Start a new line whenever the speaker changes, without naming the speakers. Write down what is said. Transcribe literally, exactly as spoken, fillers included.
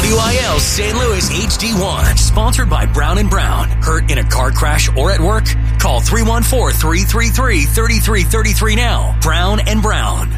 W I L Saint Louis H D one. Sponsored by Brown and Brown. Hurt in a car crash or at work? Call three one four, three three three, three three three three now. Brown and Brown.